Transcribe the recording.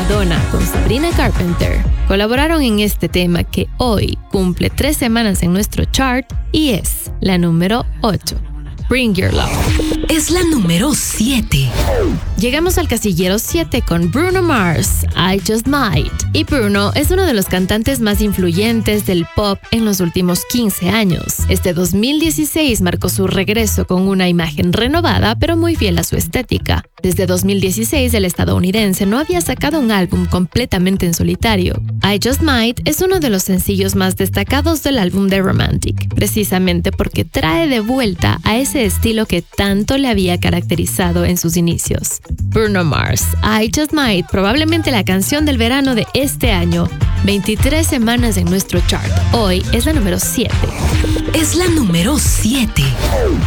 Madonna con Sabrina Carpenter colaboraron en este tema que hoy cumple 3 semanas en nuestro chart y es la número 8. Bring Your Love. Es la número 7. Llegamos al casillero 7 con Bruno Mars, I Just Might. Y Bruno es uno de los cantantes más influyentes del pop en los últimos 15 años. Este 2016 marcó su regreso con una imagen renovada, pero muy fiel a su estética. Desde 2016, el estadounidense no había sacado un álbum completamente en solitario. I Just Might es uno de los sencillos más destacados del álbum The Romantic, precisamente porque trae de vuelta a ese estilo que tanto le había caracterizado en sus inicios. Bruno Mars, I Just Might, probablemente la canción del verano de este año, 23 semanas en nuestro chart. Hoy es la número 7. Es la número 7.